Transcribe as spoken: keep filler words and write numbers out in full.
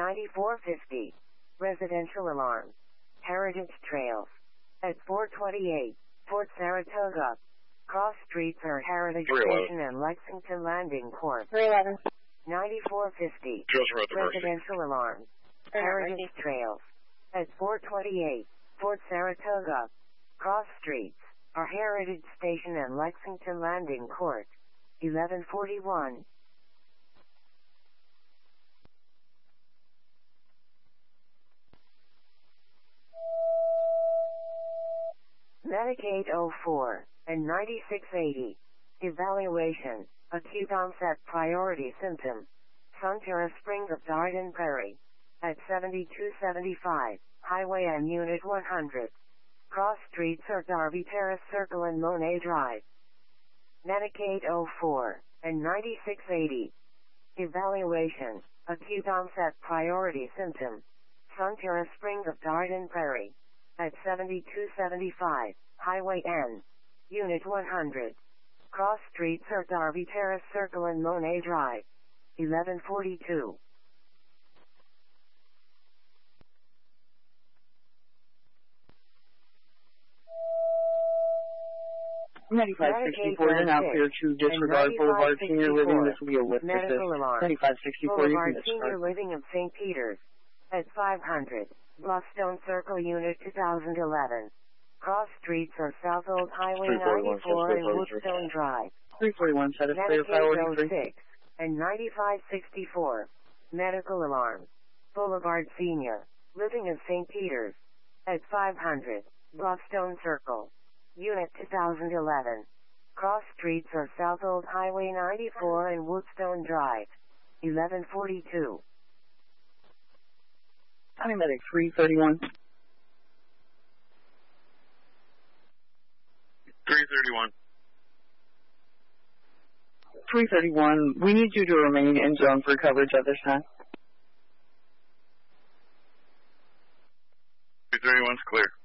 ninety-four fifty. Residential alarm. Heritage Trails. At four twenty-eight, Fort Saratoga. Cross streets are Heritage Station and Lexington Landing Court. three eleven. ninety-four fifty. Residential alarm. Heritage Trails. At four twenty-eight, Fort Saratoga. Cross streets are Heritage Station and Lexington Landing Court. eleven forty-one. Medicaid oh four and ninety-six eighty. Evaluation. Acute onset priority symptom. Sunterra Spring of Darden Prairie. At seventy-two seventy-five, Highway M Unit one hundred. Cross streets are Darby Terrace Circle and Monet Drive. Medicaid oh four and ninety-six eighty. Evaluation. Acute onset priority symptom. Sunterra Spring of Darden Prairie. At seventy-two seventy-five, Highway N. Unit one hundred. Cross streets are Darby Terrace Circle and Monet Drive. eleven forty-two. ninety-five sixty-four, you're now clear to disregard Boulevard Senior Living. This will be a lift Medical assist. alarm. ninety-five sixty-four, you Boulevard can Senior disregard. Living of Saint Peters. At five hundred, Bluffstone Circle Unit two thousand eleven. Cross streets are South Old Highway ninety-four and Woodstone Drive. three forty-one, set us clear, Medicaid oh priority three. six and ninety-five sixty-four. Medical alarm. Boulevard Senior Living of Saint Peters. At five hundred, Bluffstone Circle. Unit two thousand eleven. Cross streets are South Old Highway ninety-four and Woodstone Drive. eleven forty-two. County Medic three thirty-one. three thirty-one. three thirty-one, we need you to remain in zone for coverage at this time. three thirty-one's clear.